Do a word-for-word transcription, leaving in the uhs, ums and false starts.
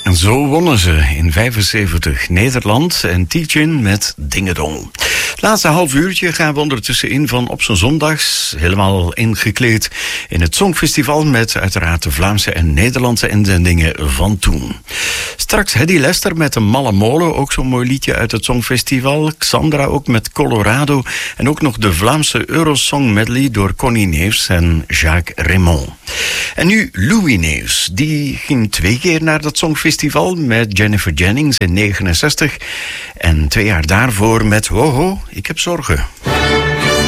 Zo wonnen ze in vijfenzeventig Nederland en Tietjen met Dingedong. Het laatste half uurtje gaan we ondertussen in van Op z'n Zondags, helemaal ingekleed in het Songfestival met uiteraard de Vlaamse en Nederlandse inzendingen van toen. Straks Hedy Lester met de Malle Molen, ook zo'n mooi liedje uit het Songfestival. Xandra ook met Colorado en ook nog de Vlaamse Eurosong medley door Connie Neefs en Jacques Raymond. En nu Louis Neefs, die ging twee keer naar dat Songfestival met Jennifer Jennings in negenenzestig en twee jaar daarvoor met Ho Ho, ik heb zorgen.